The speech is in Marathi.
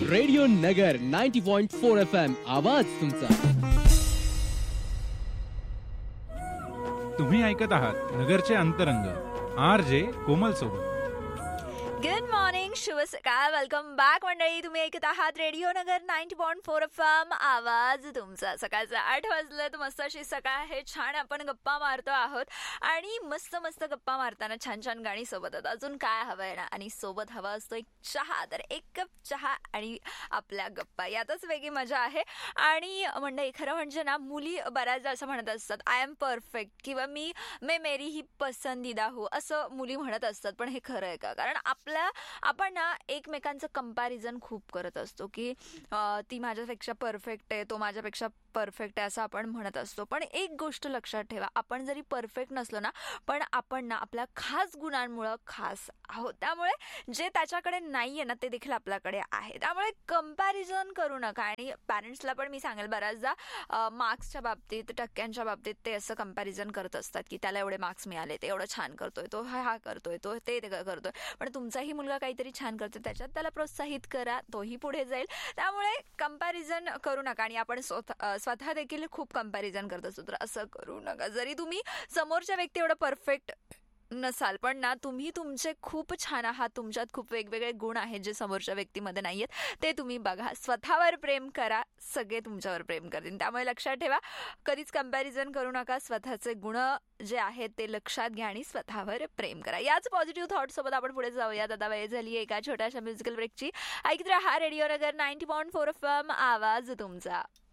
रेडिओ नगर 90.4 FM आवाज तुमचा. तुम्ही ऐकत आहात नगरचे अंतरंग RJ कोमल सोबत. गुड मॉर्निंग, शुभ सकाळ, वेलकम बॅक मंडळी. तुम्ही ऐकत आहात रेडिओ नगर 90.4 FM आवाज तुमचा. सकाळचं 8 वाजलेत, मस्त अशी सकाळ आहे, छान आपण गप्पा मारतो आहोत आणि मस्त मस्त गप्पा मारताना छान छान गाणी सोबत आहेत. अजून काय हवंय ना, आणि सोबत हवा असतो एक चहा, तर एक कप चहा आणि आपल्या गप्पा, यातच वेगळी मजा आहे. आणि मंडळी खरं म्हणजे ना, मुली बऱ्याचदा असं म्हणत असतात आय एम परफेक्ट किंवा मैं मेरी ही पसंदीदा हो, असं मुली म्हणत असतात. पण हे खरं आहे का? कारण आपण ना एकमेकांचं कंपॅरिझन खूप करत असतो की ती माझ्यापेक्षा परफेक्ट आहे, तो माझ्यापेक्षा परफेक्ट आहे, असं आपण म्हणत असतो. पण एक गोष्ट लक्षात ठेवा, आपण जरी परफेक्ट नसलो ना, पण आपण ना आपल्या खास गुणांमुळं खास आहोत. त्यामुळे जे त्याच्याकडे नाहीये ना, ते देखील आपल्याकडे आहे. त्यामुळे कंपॅरिझन करू नका. आणि पॅरेंट्सला पण मी सांगेल, बऱ्याचदा मार्क्सच्या बाबतीत, टक्क्यांच्या बाबतीत ते असं कंपॅरिझन करत असतात की त्याला एवढे मार्क्स मिळाले, ते एवढं छान करतोय, तो हा करतोय, तो ते करतोय. पण तुमचाही मुलगा काहीतरी छान करतोय, त्याच्यात त्याला प्रोत्साहित करा, तोही पुढे जाईल. त्यामुळे कंपॅरिझन करू नका. आणि आपण स्वतः देखील खूप कंपॅरिझन करत असतो, तर असं करू नका. जरी तुम्ही समोरच्या व्यक्ती एवढं परफेक्ट नसाल, पण ना तुम्ही तुमचे खूप छान आहात, तुमच्यात खूप वेगवेगळे गुण आहेत जे समोरच्या व्यक्तीमध्ये नाही आहेत, ते तुम्ही बघा. स्वतःवर प्रेम करा, सगळे तुमच्यावर प्रेम करतील. त्यामुळे लक्षात ठेवा, कधीच कंपॅरिझन करू नका. स्वतःचे गुण जे आहेत ते लक्षात घ्या आणि स्वतःवर प्रेम करा. याच पॉझिटिव्ह थॉट सोबत आपण पुढे जाऊयात. आता वेळ झाली एका छोट्याशा म्युझिकल ब्रेकची. ऐकत राहा रेडिओ नगर 90.4 FM आवाज तुमचा.